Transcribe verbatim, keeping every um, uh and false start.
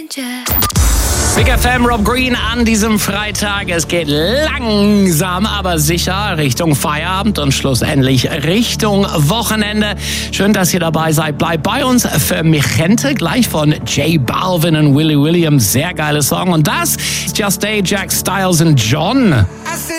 Big F M, Rob Green an diesem Freitag. Es geht langsam, aber sicher Richtung Feierabend und schlussendlich Richtung Wochenende. Schön, dass ihr dabei seid. Bleibt bei uns für Michente, gleich von J Balvin und Willy Williams. Sehr geiler Song. Und das ist Just Ajax, Styles und John.